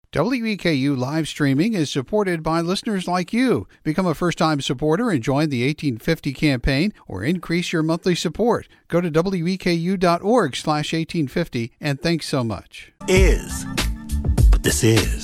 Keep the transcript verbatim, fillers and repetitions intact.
W E K U live streaming is supported by listeners like you. Become a first-time supporter and join the eighteen fifty campaign or increase your monthly support. Go to W E K U dot org slash eighteen fifty and thanks so much. Is. But this is.